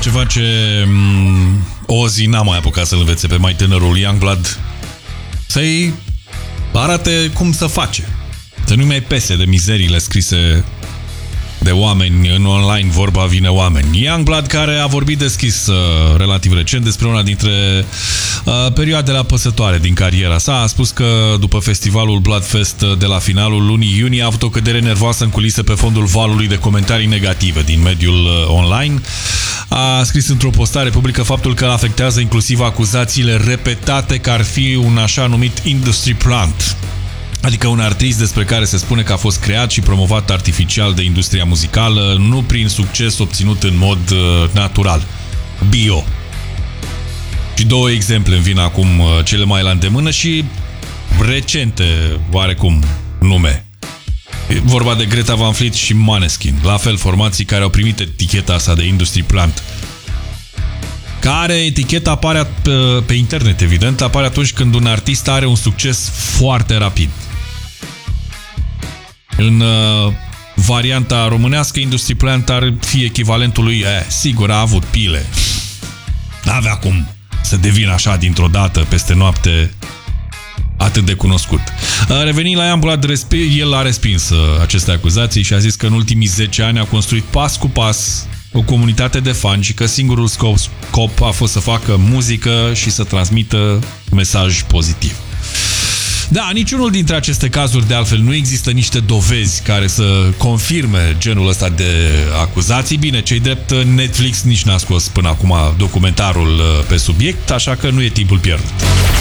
ceva ce Ozzy n-a mai apucat să-l învețe pe mai tânărul Youngblood, să-i arate cum să face. Să nu mai pese de mizeriile scrise de oameni în online, vorba vine oameni. Youngblood, care a vorbit deschis relativ recent despre una dintre perioadele apăsătoare din cariera sa, a spus că după festivalul Bloodfest de la finalul lunii iunie a avut o cădere nervoasă în culise pe fondul valului de comentarii negative din mediul online. A scris într-o postare publică faptul că afectează inclusiv acuzațiile repetate că ar fi un așa numit industry plant, adică un artist despre care se spune că a fost creat și promovat artificial de industria muzicală, nu prin succes obținut în mod natural. Bio. Și două exemple îmi vin acum cele mai la îndemână și recente, oarecum, nume. E vorba de Greta Van Fleet și Måneskin, la fel formații care au primit eticheta asta de industry plant. Care eticheta apare pe internet, evident, apare atunci când un artist are un succes foarte rapid. În varianta românească, industry plant ar fi echivalentul lui, sigur, a avut pile. N-avea cum să devină așa dintr-o dată, peste noapte, atât de cunoscut. Revenind la Youngblood, el a respins aceste acuzații și a zis că în ultimii 10 ani a construit pas cu pas o comunitate de fani și că singurul scop a fost să facă muzică și să transmită mesaj pozitiv. Da, niciunul dintre aceste cazuri, de altfel, nu există niște dovezi care să confirme genul ăsta de acuzații. Bine, cei drept, Netflix nici n-a scos până acum documentarul pe subiect, așa că nu e timpul pierdut.